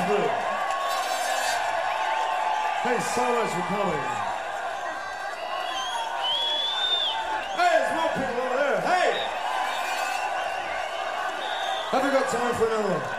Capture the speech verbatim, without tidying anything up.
Gainsborough. Thanks so much for coming. Hey, there's more people over there. Hey! Have we got time for another one?